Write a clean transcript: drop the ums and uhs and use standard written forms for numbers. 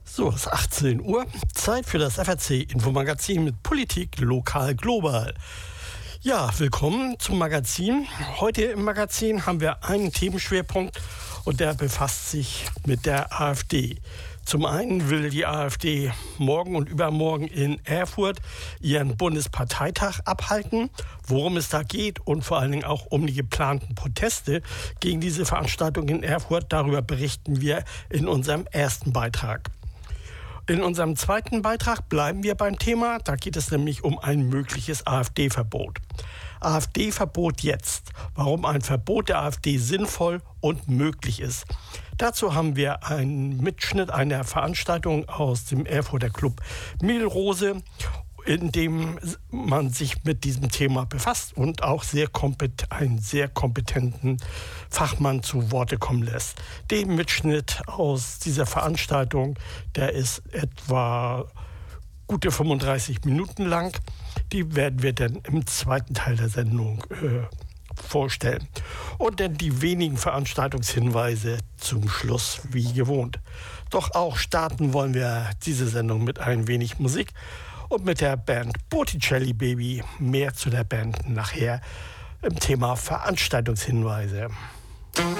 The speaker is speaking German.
So, es ist 18 Uhr. Zeit für das FAZ-Infomagazin mit Politik lokal global. Ja, willkommen zum Magazin. Heute im Magazin haben wir einen Themenschwerpunkt und der befasst sich mit der AfD. Zum einen will die AfD morgen und übermorgen in Erfurt ihren Bundesparteitag abhalten. Worum es da geht und vor allen Dingen auch um die geplanten Proteste gegen diese Veranstaltung in Erfurt, darüber berichten wir in unserem ersten Beitrag. In unserem zweiten Beitrag bleiben wir beim Thema. Da geht es nämlich um ein mögliches AfD-Verbot. AfD-Verbot jetzt. Warum ein Verbot der AfD sinnvoll und möglich ist. Dazu haben wir einen Mitschnitt einer Veranstaltung aus dem Erfurter Club Mehlrose, in dem man sich mit diesem Thema befasst und auch einen sehr kompetenten Fachmann zu Worte kommen lässt. Den Mitschnitt aus dieser Veranstaltung, der ist etwa gute 35 Minuten lang. Die werden wir dann im zweiten Teil der Sendung vorstellen. Und dann die wenigen Veranstaltungshinweise zum Schluss wie gewohnt. Doch auch starten wollen wir diese Sendung mit ein wenig Musik und mit der Band Botticelli Baby. Mehr zu der Band nachher im Thema Veranstaltungshinweise.